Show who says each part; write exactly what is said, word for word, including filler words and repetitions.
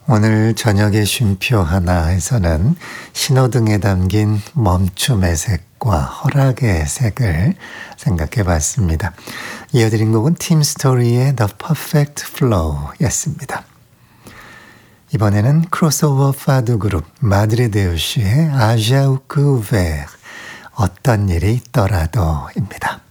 Speaker 1: 오늘 저녁의 쉼표 하나에서는 신호등에 담긴 멈춤의 색과 허락의 색을 생각해 봤습니다. 이어드린 곡은 팀 스토리의 The Perfect Flow 였습니다. 이번에는 크로스오버 파두 그룹 마드레데우시의 아자우크 베르 어떤 일이 있더라도입니다.